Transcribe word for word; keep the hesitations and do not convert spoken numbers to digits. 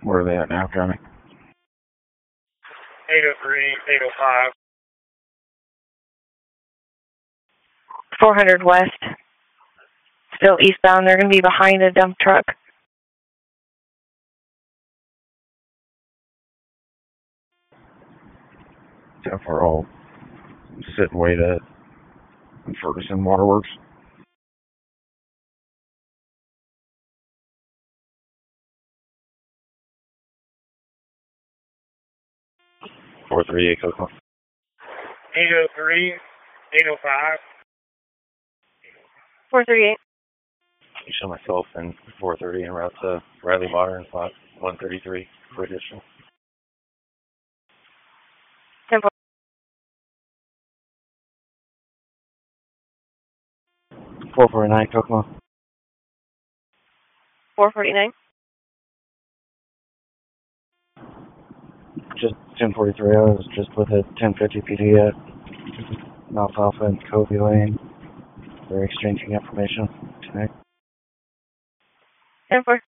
Where are they at now, County? eight oh three, eight oh five. four hundred west. Still eastbound. They're going to be behind a dump truck. How far all sit and wait at Ferguson Waterworks? four three eight Coco. eight oh three, eight oh five. four thirty-eight. You show myself in four thirty en route to Riley Water and spot one thirty-three for additional. ten four. four forty-nine Kokomo. four forty-nine. Just ten forty-three. I was just with a ten fifty P D at Alfalfa and Covey Lane. They're exchanging information tonight. ten four.